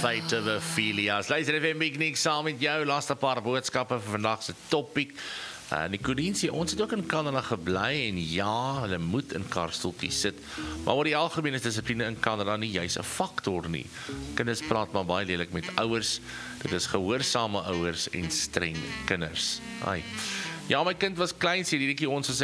feite Philias. Luister even Miknik saam met jou, laaste paar boodskappe vir vandag se topiek. Nicolien sê, ons het ook in Kanada gebly en ja, hulle moet in karstoeltjies sit. Maar oor die algemeen is dissipline in Kanada nie juis 'n faktor nie. Kinders praat maar baie lelik met ouers. Dit is gehoorsame ouers en streng kinders. Ai. Ja, my kind was klein, sê die liedjie ons was